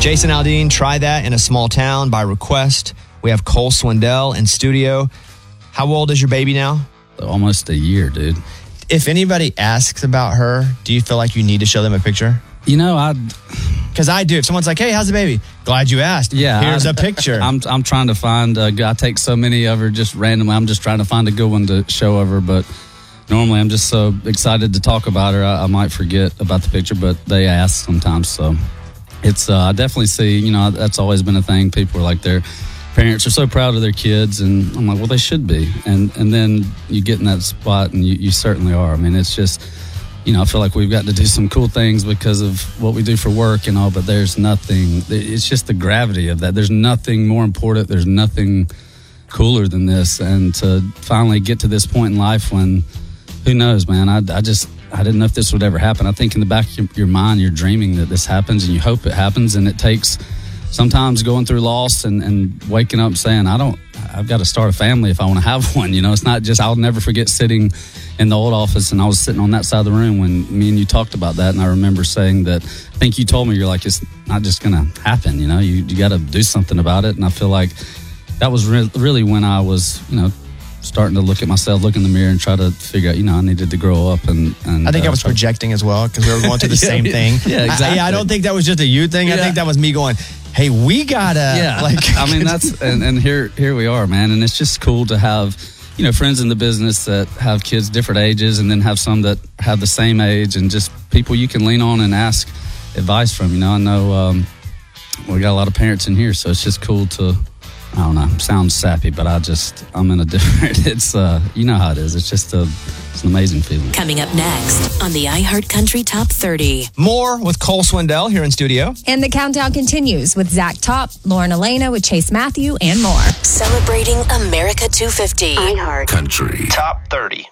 Jason Aldean, Try That in a Small Town by request. We have Cole Swindell in studio. How old is your baby now? Almost a year, dude. If anybody asks about her, do you feel like you need to show them a picture? You know, because I do. If someone's like, hey, how's the baby? Glad you asked. Yeah. Here's a picture. I'm trying to find, I take so many of her just randomly. I'm just trying to find a good one to show of her, but normally I'm just so excited to talk about her, I might forget about the picture, but they ask sometimes, so it's, I definitely see, you know, that's always been a thing. People are like, their parents are so proud of their kids, and I'm like, well, they should be. And then you get in that spot, and you certainly are. I mean, it's just, you know, I feel like we've got to do some cool things because of what we do for work and all, but there's nothing, it's just the gravity of that. There's nothing more important. There's nothing cooler than this. And to finally get to this point in life when, who knows, man, I didn't know if this would ever happen. I think in the back of your mind, you're dreaming that this happens and you hope it happens. And it takes sometimes going through loss and waking up saying, I've got to start a family if I want to have one. You know, it's not just, I'll never forget sitting in the old office and I was sitting on that side of the room when me and you talked about that. And I remember saying that, I think you told me, you're like, it's not just going to happen. You know, you got to do something about it. And I feel like that was really when I was, you know, starting to look at myself, look in the mirror and try to figure out, you know, I needed to grow up. And I think I was projecting as well because we were going through the same thing. Yeah, exactly. I don't think that was just a you thing. I think that was me going, hey, we gotta. Yeah, I mean, that's, and here we are, man. And it's just cool to have, you know, friends in the business that have kids different ages and then have some that have the same age and just people you can lean on and ask advice from. You know, I know we got a lot of parents in here, so it's just cool to, I don't know, sounds sappy, but I'm in a different, it's, you know how it is. It's just it's an amazing feeling. Coming up next on the iHeartCountry Top 30. More with Cole Swindell here in studio. And the countdown continues with Zach Top, Lauren Elena with Chase Matthew, and more. Celebrating America 250. iHeartCountry Top 30.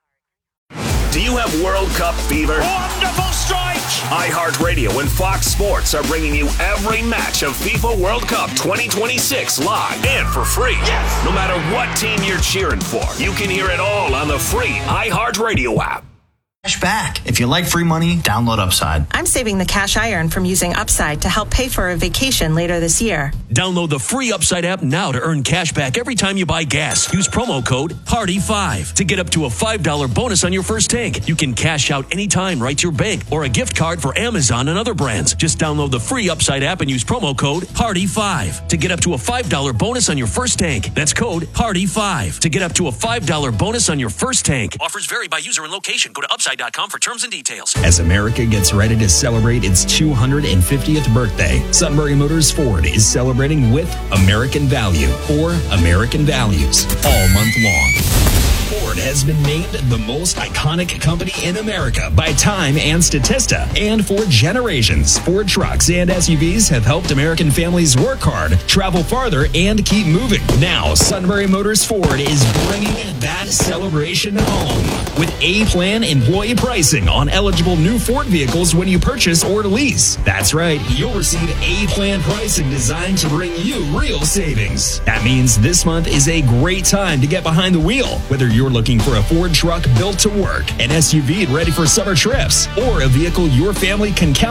Do you have World Cup fever? Wonderful strike! iHeartRadio and Fox Sports are bringing you every match of FIFA World Cup 2026 live and for free. Yes! No matter what team you're cheering for, you can hear it all on the free iHeartRadio app. Cash back. If you like free money, download Upside. I'm saving the cash I earn from using Upside to help pay for a vacation later this year. Download the free Upside app now to earn cash back every time you buy gas. Use promo code PARTY5 to get up to a $5 bonus on your first tank. You can cash out anytime right to your bank or a gift card for Amazon and other brands. Just download the free Upside app and use promo code PARTY5 to get up to a $5 bonus on your first tank. That's code PARTY5 to get up to a $5 bonus on your first tank. Offers vary by user and location. Go to Upside.com for terms and details. As America gets ready to celebrate its 250th birthday, Sunbury Motors Ford is celebrating with American Value or American Values all month long. Ford has been named the most iconic company in America by Time and Statista. And for generations, Ford trucks and SUVs have helped American families work hard, travel farther, and keep moving. Now, Sunbury Motors Ford is bringing that celebration home with A-Plan employee pricing on eligible new Ford vehicles when you purchase or lease. That's right, you'll receive A-Plan pricing designed to bring you real savings. That means this month is a great time to get behind the wheel, whether you're looking for a Ford truck built to work, an SUV ready for summer trips, or a vehicle your family can count